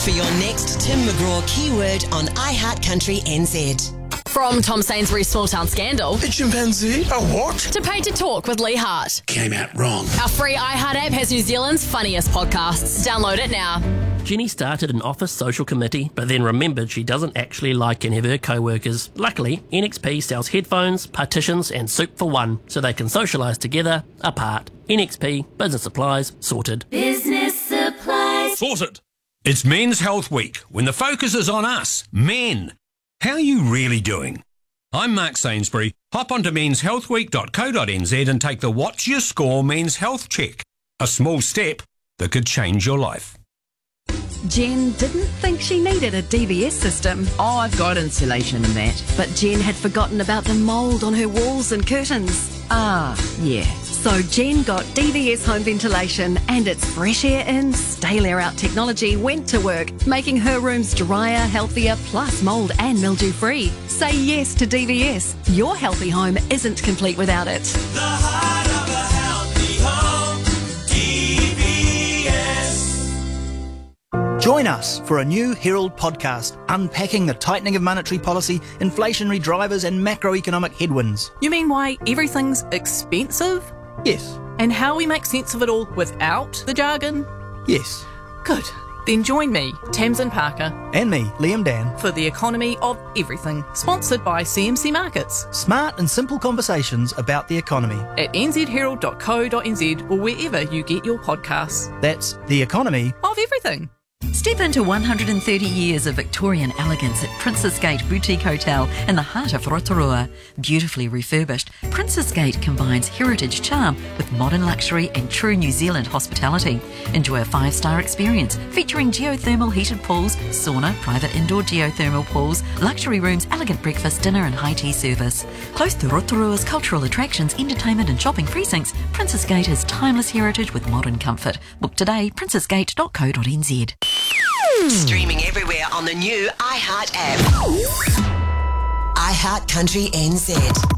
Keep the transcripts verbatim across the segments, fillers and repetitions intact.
For your next Tim McGraw keyword on iHeartCountry N Z. From Tom Sainsbury's Small Town Scandal. A chimpanzee? A what? To Paid to Talk with Lee Hart. Came out wrong. Our free iHeart app has New Zealand's funniest podcasts. Download it now. Jenny started an office social committee, but then remembered she doesn't actually like any of her co-workers. Luckily, N X P sells headphones, partitions and soup for one, so they can socialise together, apart. N X P, business supplies, sorted. Business supplies. Sorted. It's Men's Health Week, when the focus is on us, men. How are you really doing? I'm Mark Sainsbury. Hop onto mens health week dot co dot n z and take the What's Your Score Men's Health Check. A small step that could change your life. Jen didn't think she needed a D B S system. Oh, I've got insulation and that. But Jen had forgotten about the mould on her walls and curtains. Ah, yeah. So Jen got D V S home ventilation, and its fresh air in, stale air out technology went to work, making her rooms drier, healthier, plus mould and mildew free. Say yes to D V S. Your healthy home isn't complete without it. The heart of a healthy home, D V S. Join us for a new Herald podcast unpacking the tightening of monetary policy, inflationary drivers and macroeconomic headwinds. You mean why everything's expensive? Yes. And how we make sense of it all without the jargon? Yes. Good. Then join me, Tamsin Parker. And me, Liam Dan. For The Economy of Everything, sponsored by C M C Markets. Smart and simple conversations about the economy. At n z herald dot co dot n z or wherever you get your podcasts. That's The Economy of Everything. Step into one hundred thirty years of Victorian elegance at Princess Gate Boutique Hotel in the heart of Rotorua. Beautifully refurbished, Princess Gate combines heritage charm with modern luxury and true New Zealand hospitality. Enjoy a five-star experience featuring geothermal heated pools, sauna, private indoor geothermal pools, luxury rooms, elegant breakfast, dinner and high tea service. Close to Rotorua's cultural attractions, entertainment and shopping precincts, Princess Gate has timeless heritage with modern comfort. Book today, princess gate dot co dot n z. Streaming everywhere on the new iHeart app. iHeartCountry N Z.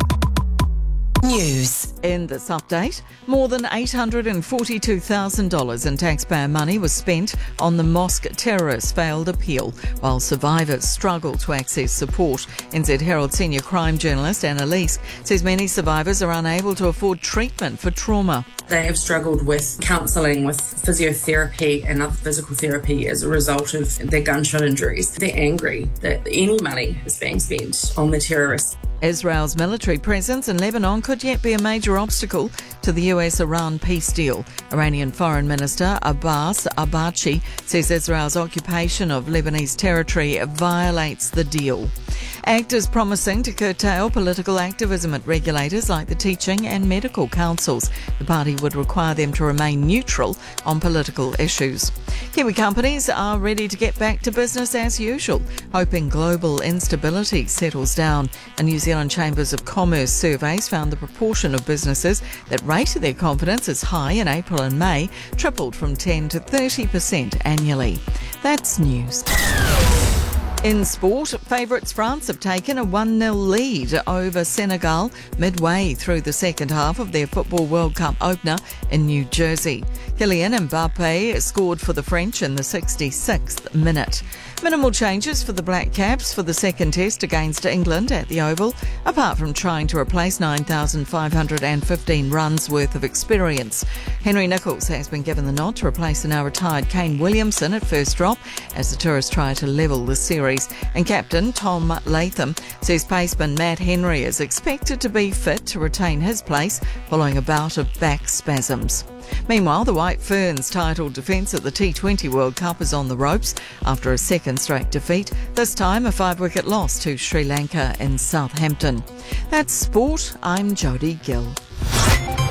News. In this update, more than eight hundred forty-two thousand dollars in taxpayer money was spent on the mosque terrorist failed appeal, while survivors struggle to access support. N Z Herald senior crime journalist Anna Leask says many survivors are unable to afford treatment for trauma. They have struggled with counselling, with physiotherapy and other physical therapy as a result of their gunshot injuries. They're angry that any money is being spent on the terrorists. Israel's military presence in Lebanon could yet be a major obstacle to the U S-Iran peace deal. Iranian Foreign Minister Abbas Araghchi says Israel's occupation of Lebanese territory violates the deal. Actors promising to curtail political activism at regulators like the teaching and medical councils. The party would require them to remain neutral on political issues. Kiwi companies are ready to get back to business as usual, hoping global instability settles down. A New Zealand Chambers of Commerce surveys found the proportion of businesses that rated their confidence as high in April and May tripled from ten to thirty percent annually. That's news. In sport, favourites France have taken a one nil lead over Senegal midway through the second half of their Football World Cup opener in New Jersey. Kylian Mbappe scored for the French in the sixty-sixth minute. Minimal changes for the Black Caps for the second test against England at the Oval, apart from trying to replace nine thousand five hundred fifteen runs worth of experience. Henry Nicholls has been given the nod to replace the now retired Kane Williamson at first drop as the Tourists try to level the series. And captain Tom Latham says paceman Matt Henry is expected to be fit to retain his place following a bout of back spasms. Meanwhile, the White Ferns' title defence at the T twenty World Cup is on the ropes after a second straight defeat, this time a five-wicket loss to Sri Lanka in Southampton. That's sport. I'm Jodie Gill.